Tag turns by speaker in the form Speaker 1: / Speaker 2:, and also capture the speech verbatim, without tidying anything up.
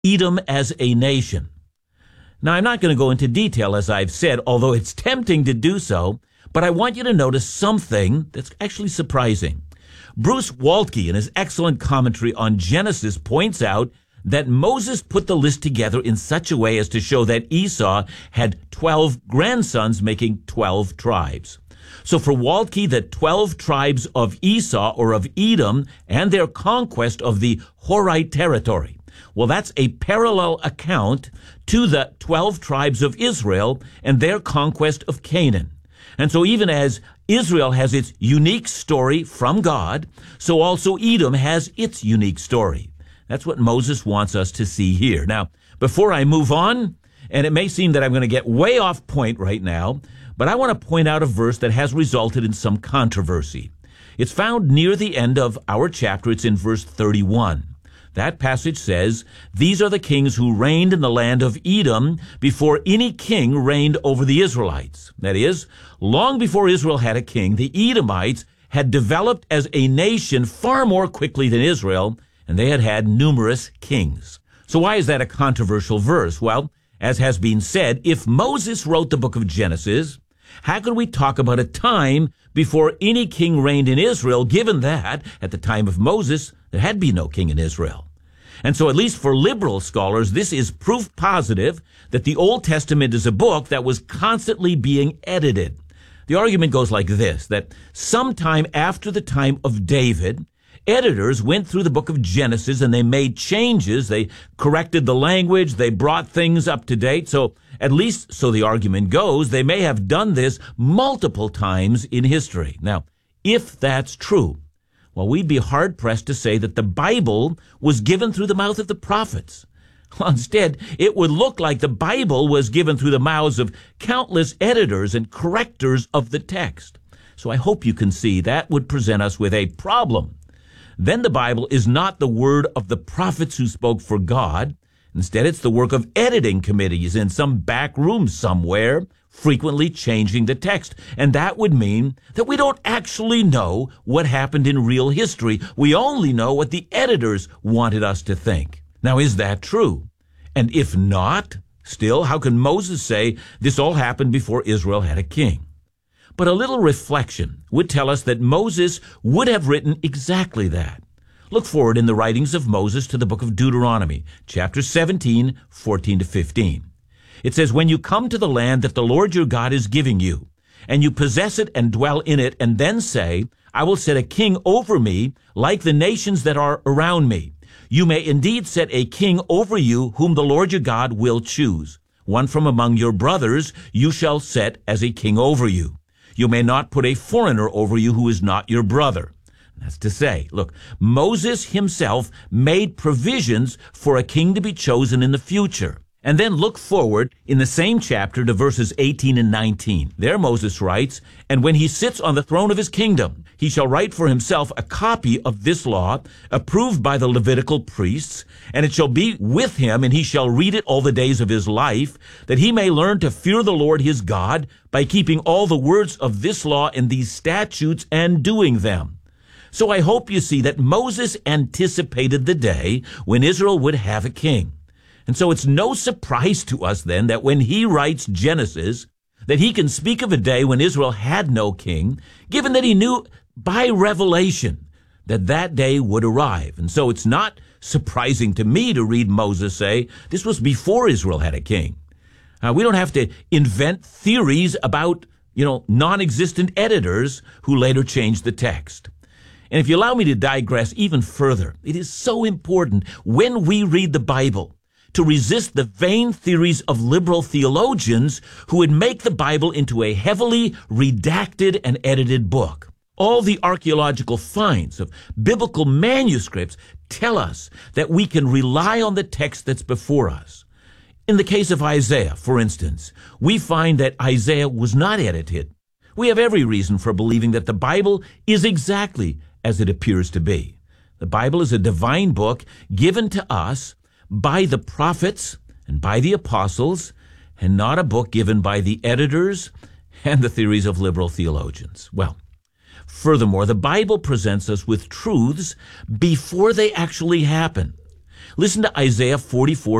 Speaker 1: Edom as a nation. Now, I'm not going to go into detail, as I've said, although it's tempting to do so, but I want you to notice something that's actually surprising. Bruce Waltke, in his excellent commentary on Genesis, points out that Moses put the list together in such a way as to show that Esau had twelve grandsons, making twelve tribes. So for Waltke, the twelve tribes of Esau, or of Edom, and their conquest of the Horite territory, well, that's a parallel account to the twelve tribes of Israel and their conquest of Canaan. And so even as Israel has its unique story from God, so also Edom has its unique story. That's what Moses wants us to see here. Now, before I move on, and it may seem that I'm going to get way off point right now, but I want to point out a verse that has resulted in some controversy. It's found near the end of our chapter. It's in verse thirty-one. That passage says, "These are the kings who reigned in the land of Edom before any king reigned over the Israelites." That is, long before Israel had a king, the Edomites had developed as a nation far more quickly than Israel, and they had had numerous kings. So why is that a controversial verse? Well, as has been said, if Moses wrote the book of Genesis, how could we talk about a time before any king reigned in Israel, given that, at the time of Moses, there had been no king in Israel? And so, at least for liberal scholars, this is proof positive that the Old Testament is a book that was constantly being edited. The argument goes like this, that sometime after the time of David, editors went through the book of Genesis and they made changes. They corrected the language. They brought things up to date. So at least, so the argument goes, they may have done this multiple times in history. Now, if that's true, well, we'd be hard-pressed to say that the Bible was given through the mouth of the prophets. Well, instead, it would look like the Bible was given through the mouths of countless editors and correctors of the text. So I hope you can see that would present us with a problem. Then the Bible is not the word of the prophets who spoke for God. Instead, it's the work of editing committees in some back room somewhere, frequently changing the text. And that would mean that we don't actually know what happened in real history. We only know what the editors wanted us to think. Now, is that true? And if not, still, how can Moses say this all happened before Israel had a king? But a little reflection would tell us that Moses would have written exactly that. Look forward in the writings of Moses to the book of Deuteronomy, chapter seventeen, fourteen to fifteen. It says, "When you come to the land that the Lord your God is giving you, and you possess it and dwell in it, and then say, I will set a king over me like the nations that are around me. You may indeed set a king over you whom the Lord your God will choose. One from among your brothers you shall set as a king over you. You may not put a foreigner over you who is not your brother." That's to say, look, Moses himself made provisions for a king to be chosen in the future. And then look forward in the same chapter to verses eighteen and nineteen. There Moses writes, "And when he sits on the throne of his kingdom, he shall write for himself a copy of this law, approved by the Levitical priests, and it shall be with him, and he shall read it all the days of his life, that he may learn to fear the Lord his God by keeping all the words of this law and these statutes and doing them." So I hope you see that Moses anticipated the day when Israel would have a king. And so it's no surprise to us then that when he writes Genesis, that he can speak of a day when Israel had no king, given that he knew by revelation that that day would arrive. And so it's not surprising to me to read Moses say this was before Israel had a king. Uh, we don't have to invent theories about, you know, non-existent editors who later changed the text. And if you allow me to digress even further, it is so important when we read the Bible to resist the vain theories of liberal theologians who would make the Bible into a heavily redacted and edited book. All the archaeological finds of biblical manuscripts tell us that we can rely on the text that's before us. In the case of Isaiah, for instance, we find that Isaiah was not edited. We have every reason for believing that the Bible is exactly as it appears to be. The Bible is a divine book given to us by the prophets and by the apostles, and not a book given by the editors and the theories of liberal theologians. Well, furthermore, the Bible presents us with truths before they actually happen. Listen to Isaiah forty-four